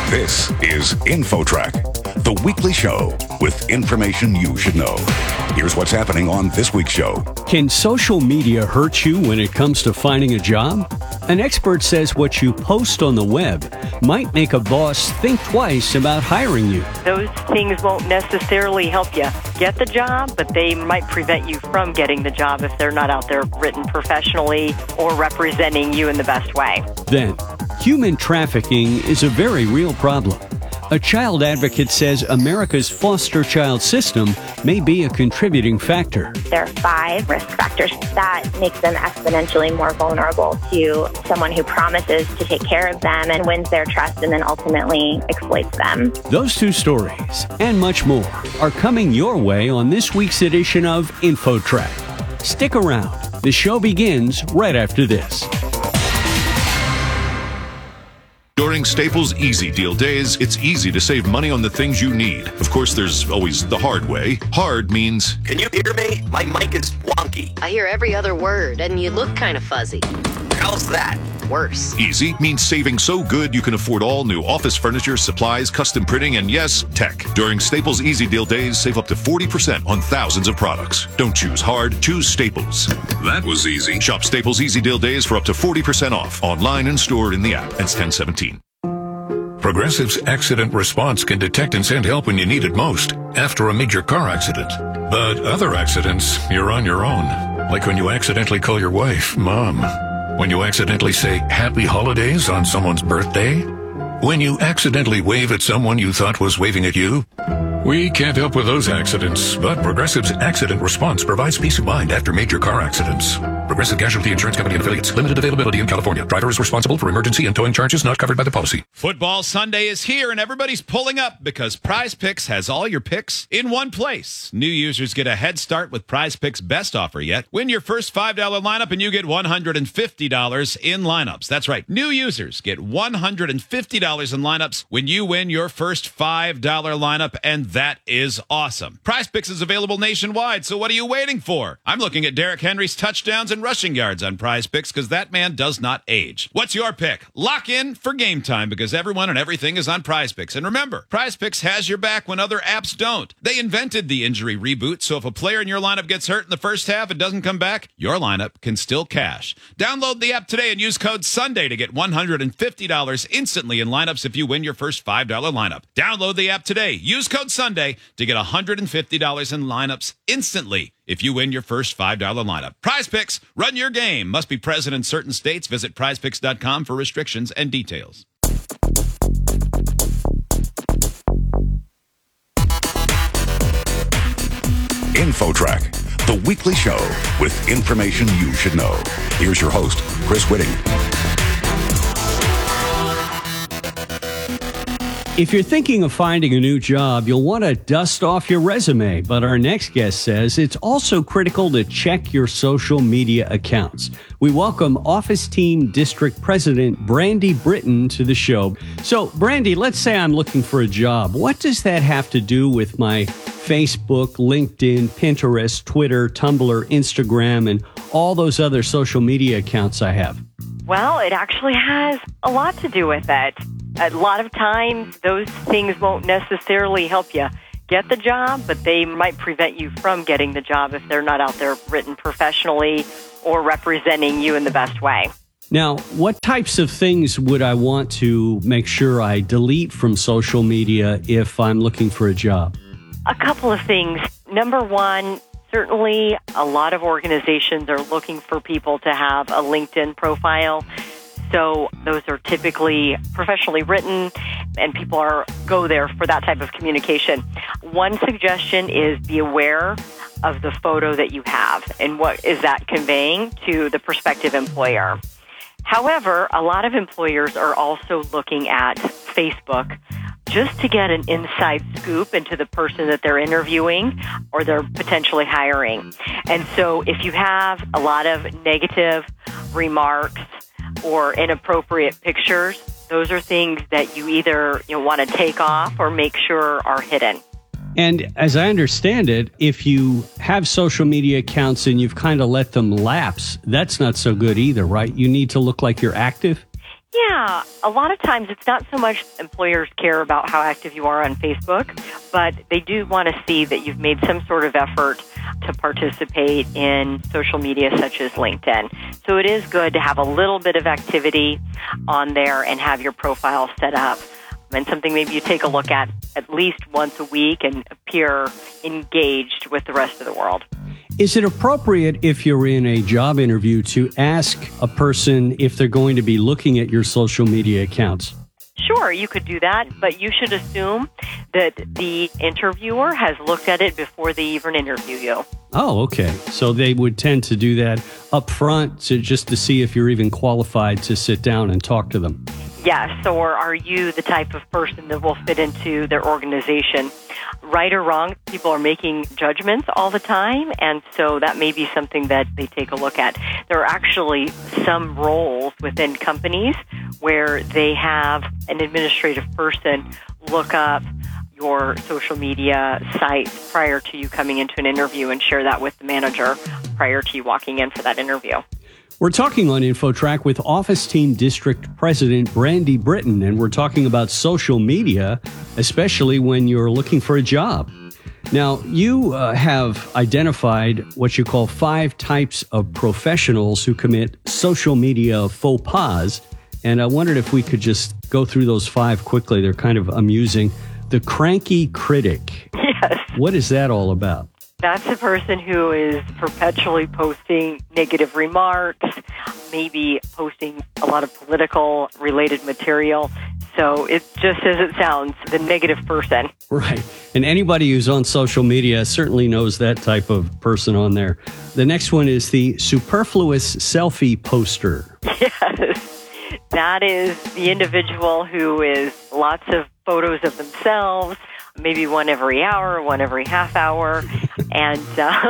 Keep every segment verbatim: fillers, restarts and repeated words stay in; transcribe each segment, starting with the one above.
This is InfoTrack, the weekly show with information you should know. Here's what's happening on this week's show. Can social media hurt you when it comes to finding a job? An expert says what you post on the web might make a boss think twice about hiring you. Those things won't necessarily help you get the job, but they might prevent you from getting the job if they're not out there written professionally or representing you in the best way. Then, human trafficking is a very real problem. A child advocate says America's foster child system may be a contributing factor. There are five risk factors that makes them exponentially more vulnerable to someone who promises to take care of them and wins their trust and then ultimately exploits them. Those two stories and much more are coming your way on this week's edition of InfoTrack. Stick around. The show begins right after this. During Staples Easy Deal Days, it's easy to save money on the things you need. Of course, there's always the hard way. Hard means... Can you hear me? My mic is wonky. I hear every other word, and you look kind of fuzzy. How's that? Worse. Easy means saving so good you can afford all new office furniture, supplies, custom printing, and yes, tech. During Staples Easy Deal Days, save up to forty percent on thousands of products. Don't choose hard, choose Staples. That was easy. Shop Staples Easy Deal Days for up to forty percent off, online and stored in the app. Ends ten seventeen. Progressive's Accident Response can detect and send help when you need it most, after a major car accident. But other accidents, you're on your own. Like when you accidentally call your wife, Mom. When you accidentally say Happy Holidays on someone's birthday. When you accidentally wave at someone you thought was waving at you. We can't help with those accidents, but Progressive's Accident Response provides peace of mind after major car accidents. Progressive Casualty Insurance Company and affiliates. Limited availability in California. Driver is responsible for emergency and towing charges not covered by the policy. Football Sunday is here, and everybody's pulling up because Prize Picks has all your picks in one place. New users get a head start with Prize Picks' best offer yet. Win your first five dollar lineup, and you get one hundred fifty dollars in lineups. That's right. New users get one hundred fifty dollars in lineups when you win your first five dollar lineup, and that is awesome. Prize Picks is available nationwide, so what are you waiting for? I'm looking at Derrick Henry's touchdowns and rushing yards on Prize Picks because that man does not age. What's your pick? Lock in for game time because everyone and everything is on Prize Picks. And remember, Prize Picks has your back when other apps don't. They invented the injury reboot, so if a player in your lineup gets hurt in the first half and doesn't come back, your lineup can still cash. Download the app today and use code Sunday to get one hundred fifty dollars instantly in lineups if you win your first five dollar lineup. Download the app today. Use code Sunday to get one hundred fifty dollars in lineups instantly if you win your first five dollar lineup. Prize Picks, run your game. Must be present in certain states. Visit prize picks dot com for restrictions and details. InfoTrack, the weekly show with information you should know. Here's your host, Chris Whitting. If you're thinking of finding a new job, you'll want to dust off your resume. But our next guest says it's also critical to check your social media accounts. We welcome Office Team District President Brandy Britton to the show. So, Brandy, let's say I'm looking for a job. What does that have to do with my Facebook, LinkedIn, Pinterest, Twitter, Tumblr, Instagram, and all those other social media accounts I have? Well, it actually has a lot to do with it. A lot of times, those things won't necessarily help you get the job, but they might prevent you from getting the job if they're not out there written professionally or representing you in the best way. Now, what types of things would I want to make sure I delete from social media if I'm looking for a job? A couple of things. Number one, certainly a lot of organizations are looking for people to have a LinkedIn profile. So those are typically professionally written, and people are go there for that type of communication. One suggestion is be aware of the photo that you have and what is that conveying to the prospective employer. However, a lot of employers are also looking at Facebook just to get an inside scoop into the person that they're interviewing or they're potentially hiring. And so if you have a lot of negative remarks or inappropriate pictures, those are things that you either you know, want to take off or make sure are hidden. And as I understand it, if you have social media accounts and you've kind of let them lapse, that's not so good either, right? You need to look like you're active. Yeah, a lot of times it's not so much employers care about how active you are on Facebook, but they do want to see that you've made some sort of effort to participate in social media such as LinkedIn. So it is good to have a little bit of activity on there and have your profile set up. And something maybe you take a look at at least once a week and appear engaged with the rest of the world. Is it appropriate if you're in a job interview to ask a person if they're going to be looking at your social media accounts? Sure, you could do that, but you should assume that the interviewer has looked at it before they even interview you. Oh, okay. So they would tend to do that up front to, just to see if you're even qualified to sit down and talk to them. Yes, or are you the type of person that will fit into their organization? Right or wrong, people are making judgments all the time, and so that may be something that they take a look at. There are actually some roles within companies where they have an administrative person look up your social media sites prior to you coming into an interview and share that with the manager prior to you walking in for that interview. We're talking on InfoTrack with Office Team District President Brandy Britton, and we're talking about social media, especially when you're looking for a job. Now, you uh, have identified what you call five types of professionals who commit social media faux pas, and I wondered if we could just go through those five quickly. They're kind of amusing. The cranky critic. Yes. What is that all about? That's a person who is perpetually posting negative remarks, maybe posting a lot of political related material. So it's just as it sounds, the negative person. Right. And anybody who's on social media certainly knows that type of person on there. The next one is the superfluous selfie poster. Yes. That is the individual who is lots of photos of themselves, maybe one every hour, one every half hour, and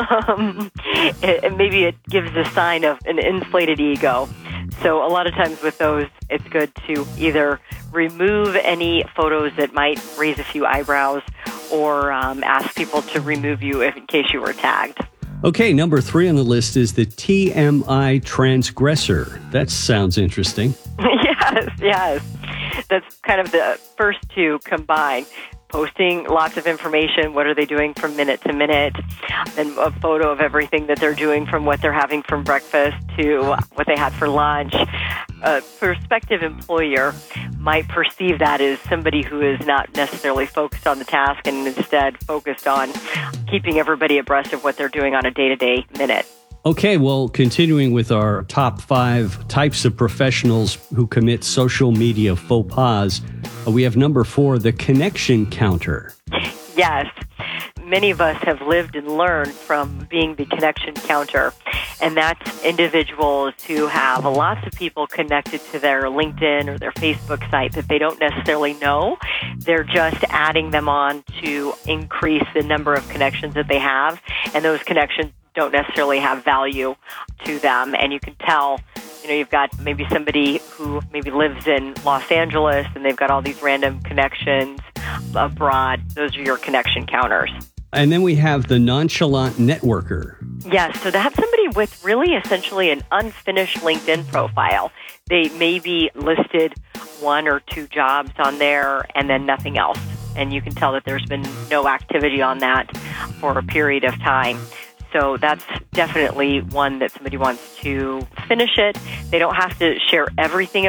um, it, it maybe it gives a sign of an inflated ego. So a lot of times with those, it's good to either remove any photos that might raise a few eyebrows or um, ask people to remove you if, in case you were tagged. Okay, number three on the list is the T M I transgressor. That sounds interesting. Yes, yes. That's kind of the first two combined. Posting lots of information, what are they doing from minute to minute, and a photo of everything that they're doing from what they're having from breakfast to what they had for lunch. A prospective employer might perceive that as somebody who is not necessarily focused on the task and instead focused on keeping everybody abreast of what they're doing on a day-to-day minute. Okay, well, continuing with our top five types of professionals who commit social media faux pas, uh, we have number four, the connection counter. Yes. Many of us have lived and learned from being the connection counter, and that's individuals who have lots of people connected to their LinkedIn or their Facebook site that they don't necessarily know. They're just adding them on to increase the number of connections that they have, and those connections don't necessarily have value to them. And you can tell, you know, you've got maybe somebody who maybe lives in Los Angeles and they've got all these random connections abroad. Those are your connection counters. And then we have the nonchalant networker. Yes, so that's somebody with really essentially an unfinished LinkedIn profile. They may be listed one or two jobs on there and then nothing else. And you can tell that there's been no activity on that for a period of time. So that's definitely one that somebody wants to finish it. They don't have to share everything